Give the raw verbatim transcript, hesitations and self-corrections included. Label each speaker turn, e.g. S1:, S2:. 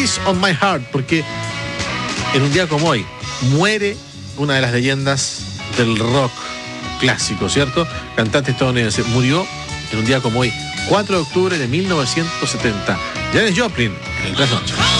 S1: Piece on My Heart, porque en un día como hoy muere una de las leyendas del rock clásico, ¿cierto? Cantante estadounidense. Murió en un día como hoy, cuatro de octubre de mil novecientos setenta. Janis Joplin, en el Trasnoche.